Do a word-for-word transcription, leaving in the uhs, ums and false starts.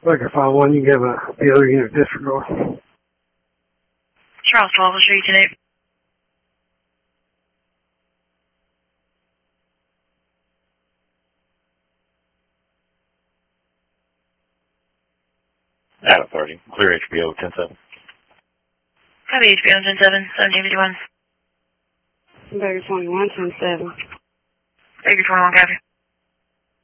Baker five one, you can give a the other unit disregard. Charles twelve, I'll show you today. Adam thirty, clear H B O ten seven. Copy H B O ten seven, seventeen fifty-one. Baker twenty-one, ten seven. Baker twenty-one, copy.